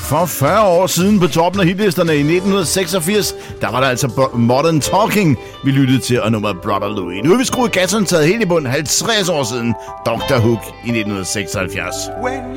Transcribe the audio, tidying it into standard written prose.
For 40 år siden på toppen af hitlisterne i 1986, der var der altså Modern Talking, vi lyttede til, og nummeret Brother Louie. Nu er vi skruet gasserne taget helt i bund 50 år siden, Dr. Hook i 1976.